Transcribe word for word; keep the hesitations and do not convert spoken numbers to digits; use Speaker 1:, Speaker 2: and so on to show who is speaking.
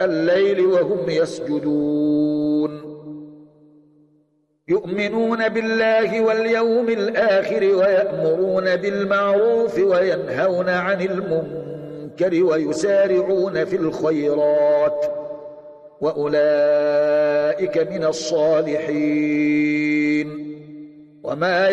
Speaker 1: آناء الليل وهم يسجدون يؤمنون بالله واليوم الآخر ويأمرون بالمعروف وينهون عن المنكر ويسارعون في الخيرات وأولئك من الصالحين وما